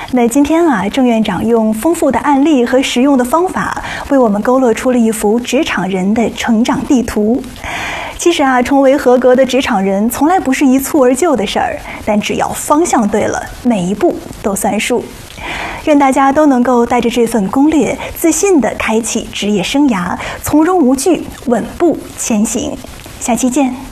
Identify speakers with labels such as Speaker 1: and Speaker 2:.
Speaker 1: 那今天啊，郑院长用丰富的案例和实用的方法，为我们勾勒出了一幅职场人的成长地图。其实啊，成为合格的职场人，从来不是一蹴而就的事儿，但只要方向对了，每一步都算数。愿大家都能够带着这份攻略，自信地开启职业生涯，从容无惧，稳步前行。下期见。